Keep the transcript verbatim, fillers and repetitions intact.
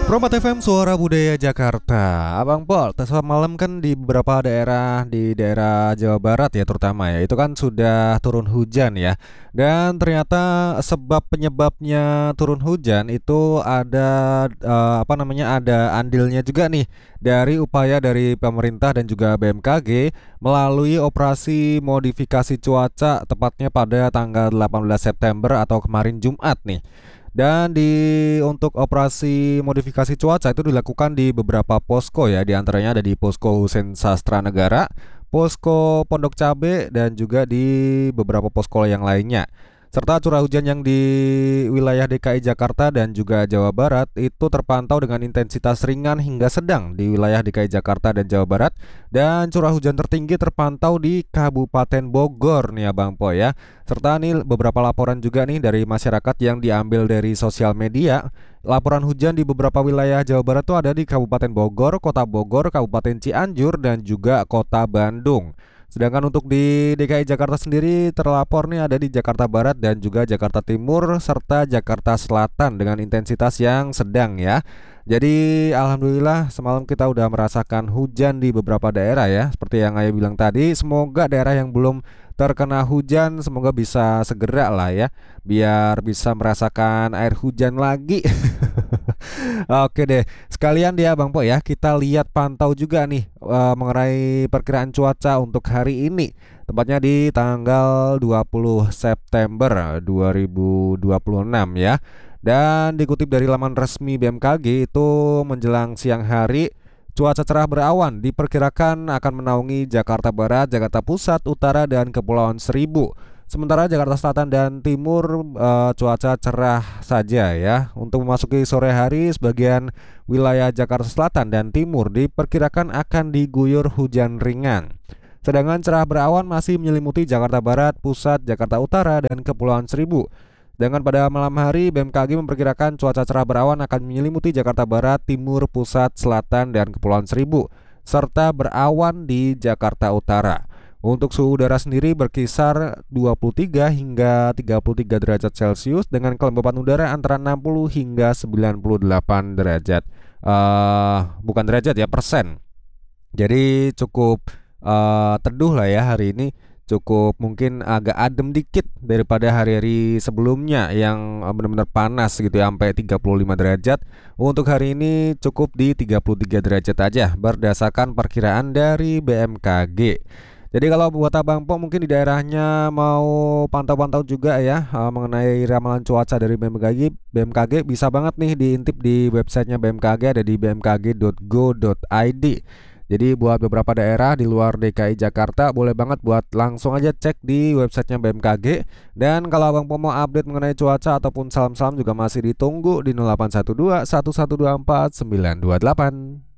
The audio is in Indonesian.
Promat F M Suara Budaya Jakarta. Abang Pol, tes malam kan di beberapa daerah di daerah Jawa Barat ya terutama ya, itu kan sudah turun hujan ya. Dan ternyata sebab penyebabnya turun hujan itu ada eh, apa namanya ada andilnya juga nih dari upaya dari pemerintah dan juga B M K G melalui operasi modifikasi cuaca tepatnya pada tanggal delapan belas September atau kemarin Jumat nih. Dan di untuk operasi modifikasi cuaca itu dilakukan di beberapa posko ya, di antaranya ada di Posko Husein Sastra Negara, Posko Pondok Cabe dan juga di beberapa posko yang lainnya. Serta curah hujan yang di wilayah D K I Jakarta dan juga Jawa Barat itu terpantau dengan intensitas ringan hingga sedang di wilayah D K I Jakarta dan Jawa Barat. Dan curah hujan tertinggi terpantau di Kabupaten Bogor nih Abang Po ya. Serta nih beberapa laporan juga nih dari masyarakat yang diambil dari sosial media. Laporan hujan di beberapa wilayah Jawa Barat tuh ada di Kabupaten Bogor, Kota Bogor, Kabupaten Cianjur dan juga Kota Bandung. Sedangkan untuk di D K I Jakarta sendiri terlapor nih ada di Jakarta Barat dan juga Jakarta Timur serta Jakarta Selatan dengan intensitas yang sedang ya. Jadi alhamdulillah semalam kita udah merasakan hujan di beberapa daerah ya. Seperti yang Ayah bilang tadi, semoga daerah yang belum terkena hujan semoga bisa segera lah ya, biar bisa merasakan air hujan lagi. Oke deh, sekalian dia Bang Po ya, kita lihat pantau juga nih eh, mengenai perkiraan cuaca untuk hari ini. Tepatnya di tanggal dua puluh September dua ribu dua puluh enam ya. Dan dikutip dari laman resmi B M K G itu menjelang siang hari cuaca cerah berawan diperkirakan akan menaungi Jakarta Barat, Jakarta Pusat, Utara dan Kepulauan Seribu. Sementara Jakarta Selatan dan Timur eh, cuaca cerah saja ya. Untuk memasuki sore hari sebagian wilayah Jakarta Selatan dan Timur diperkirakan akan diguyur hujan ringan. Sedangkan cerah berawan masih menyelimuti Jakarta Barat, Pusat, Jakarta Utara dan Kepulauan Seribu. Dengan pada malam hari B M K G memperkirakan cuaca cerah berawan akan menyelimuti Jakarta Barat, Timur, Pusat, Selatan dan Kepulauan Seribu serta berawan di Jakarta Utara. Untuk suhu udara sendiri berkisar dua puluh tiga hingga tiga puluh tiga derajat Celcius dengan kelembapan udara antara enam puluh hingga sembilan puluh delapan derajat uh, bukan derajat ya, persen. Jadi cukup uh, teduh lah ya hari ini. Cukup mungkin agak adem dikit daripada hari-hari sebelumnya yang benar-benar panas gitu ya, sampai tiga puluh lima derajat. Untuk hari ini cukup di tiga puluh tiga derajat aja berdasarkan perkiraan dari B M K G. Jadi kalau buat Abang Po mungkin di daerahnya mau pantau-pantau juga ya uh, mengenai ramalan cuaca dari B M K G, B M K G bisa banget nih diintip di websitenya B M K G, ada di b m k g dot go dot i d. Jadi buat beberapa daerah di luar D K I Jakarta boleh banget buat langsung aja cek di websitenya B M K G. Dan kalau Abang Po mau update mengenai cuaca ataupun salam-salam juga masih ditunggu di nol delapan satu dua satu satu dua empat sembilan dua delapan.